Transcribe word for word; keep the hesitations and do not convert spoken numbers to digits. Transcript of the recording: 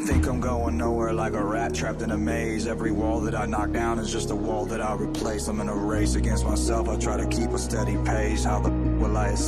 Think I'm going nowhere like a rat trapped in a maze. Every wall that I knock down is just a wall that I replace. I'm in a race against myself, I try to keep a steady pace. How the will I escape?